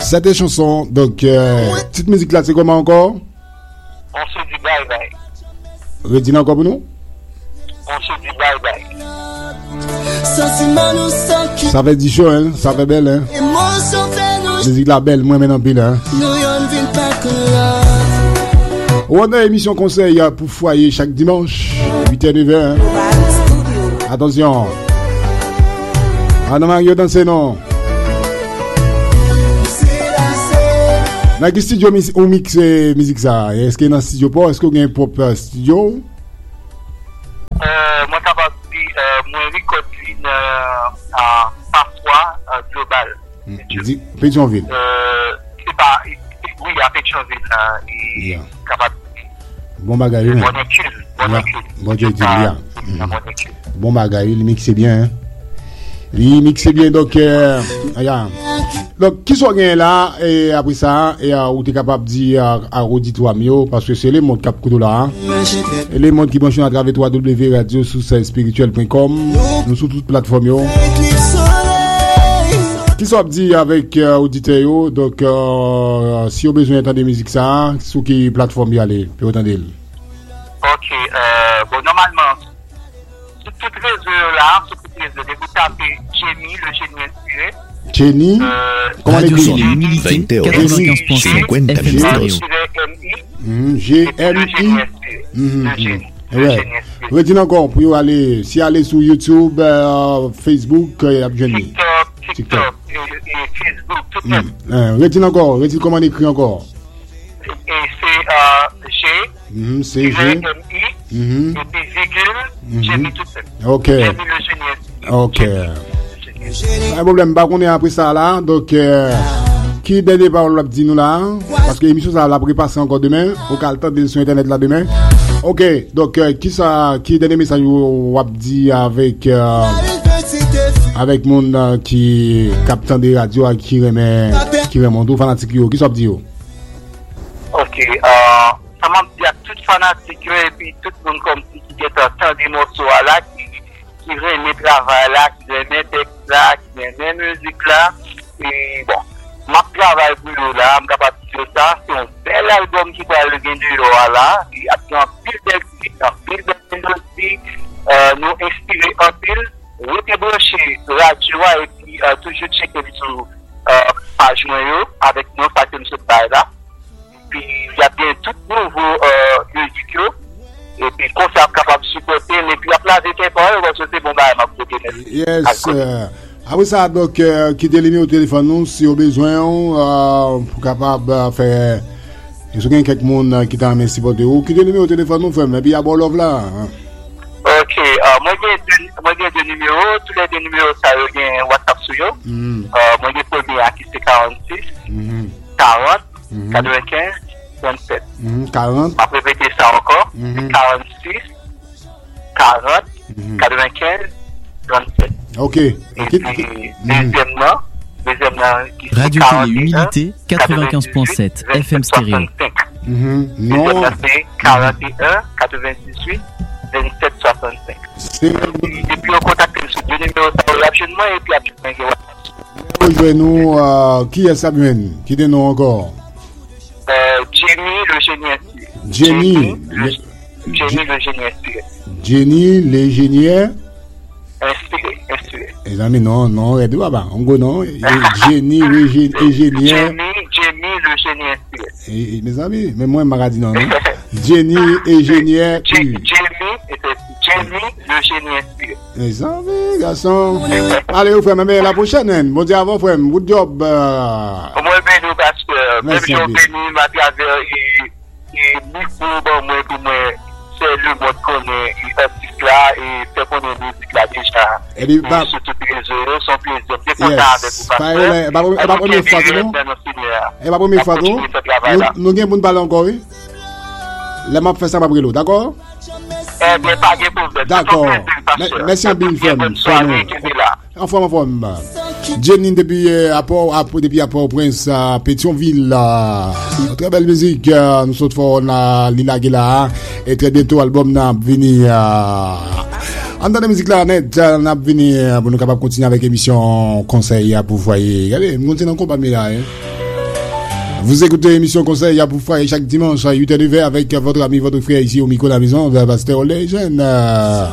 C'était chanson. Donc, petite musique là, c'est comment encore? On se dit bye bye. Redis encore pour nous? On se dit bye bye. Ça fait 10 shows, hein? Ça fait belle, hein? Musique la belle, moi maintenant pile, hein? On a émission conseil pour foyer chaque dimanche, 8h 9h, hein? Attention. Ah non, Mario, dansez, non? Dans quel studio on mixe musique ça? Est-ce qu'il y a un studio pas? Est-ce qu'il y a un propre studio? Moi, capable de dire, moi, recording parfois global. Pétionville. C'est pas, oui, à Pétionville, et capable de dire. Bon bagage. Bon Dieu, bien. Bon bagage, il mixe bien, hein? Il mixe bien, donc, regarde. Donc, qui sont gagnés là, et après ça, et où tu es capable de dire à auditoire mieux, parce que c'est les mondes cap couteau là, hein? Et les mondes qui branchent à travers www.radio-spirituel.com, nous sur toutes les plateformes yo. Qui sont dit avec auditeur, donc, si vous avez besoin d'entendre des musiques ça, sur quelle plateforme y aller, puis entendre. Ok, bon, normalement, sur toutes les réseaux là, sur toutes les réseaux, vous tapez Jenny, le génie inspiré. Jenny, comment on écrit? 95.5 FM GMI. Ouais. Redis encore pour aller, si aller sur YouTube, Facebook, Jenny. TikTok et Facebook, tout ça. Redis encore, redis comment on écrit encore. Et c'est G, c'est G, et puis virgule, Jenny tout ça. Ok. Jenny le génie inspiré. Ok. Un problème, bah, on est après ça là, donc, qui dernier parole l'a dit nous là, parce que l'émission ça l'a préparé encore demain, au cas le temps de sur internet là demain. Ok, donc, qui dernier message ou a dit avec mon qui captant des radios qui remet tout fanatique qui soit dit. Ok, ça m'a dit à tout fanatique et puis tout le monde comme si qui est tant des morceaux là qui remet travail là, qui remet texte là, qui remet musique là. Et bon, ma travail pour eux là, je suis capable de dire ça. C'est un bel album qui va le gagner là. Il y a un pile d'industrie, nous inspirer un pile, rebrancher radio et puis toujours checker sur page noyau avec nous, ça que nous sommes là. Puis il y a bien tout nouveau musique. Et puis, qu'on soit capable de supporter, et puis, après, avec paroles, on va sauter bon, bah, ma côté. Yes, après ça, donc, qui délimite au téléphone, nous, si au besoin, pour capable de faire, il y a quelques monde qui t'a mis supporter ou, qui délimite au téléphone, nous, et puis, il y a bon love là. Ok, moi, j'ai deux numéros, tous les deux numéros, ça, il y a un WhatsApp sur eux. Moi, j'ai premier qui c'est 46, 40, 95, 27. 40. On va répéter ça encore. 46, 40, 95, 27. Ok. Et puis, deuxièmement, Radio Télé Humilité, 95.7 FM Stéréo. Non. C'est 41, 98, 27, 65. Et puis, on contacte sur deux numéros, absolument, et puis, absolument, rejoignez-nous, qui est Samuel? Qui est nous encore? Jenny, le génie inspiré. Jenny, le génie inspiré. Jenny, l'ingénieur inspiré. Les amis, non, et deux, on go non. Jenny, l'ingénieur. Jenny, le génie inspiré. Et mes amis, mais moi, je dit non. Jenny, ingénieur. Jenny, le génie inspiré. Les amis, garçon. Allez, vous faites même la prochaine. Bon Dieu, avant, frère, good job. Moi, ben, nous, parce que, même si on bénit, ma travers, et micro, bon, moi, pour moi, c'est le mode qu'on est, artiste là, et fait qu'on est musique là déjà. Et sur toutes les réseaux, son plaisir. C'est content avec vous, parce que, et pas première fois, non? Et pas première fois, non? Nous, nous, nous, ballon encore, oui? Les maps fait ça, pas brûler, d'accord? D'accord. Merci à Bill Femme. En forme. Jenny depuis Port-au-Prince à Pétionville. Très belle musique. Nous sommes fort à Lila Guilla. Et très bientôt, l'album n'a venu. En dans la musique là, net, n'a venu pour nous capables de continuer avec l'émission conseil pour voyer. Regardez, nous continuons en combat là. Vous écoutez l'émission Conseil à pour frère chaque dimanche à 8h avec votre ami, votre frère ici au micro de la maison, Pasteur Legend.